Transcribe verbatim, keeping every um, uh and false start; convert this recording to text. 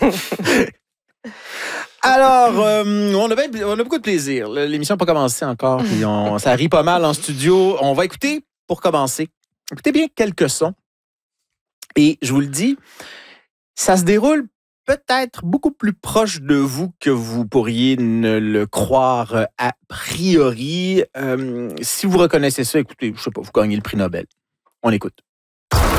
Alors, euh, on, a bien, on a beaucoup de plaisir. L'émission n'a pas commencé encore. Puis on, ça rit pas mal en studio. On va écouter, pour commencer, écoutez bien quelques sons. Et je vous le dis, ça se déroule peut-être beaucoup plus proche de vous que vous pourriez ne le croire a priori. Euh, si vous reconnaissez ça, écoutez, je sais pas, vous gagnez le prix Nobel. On écoute.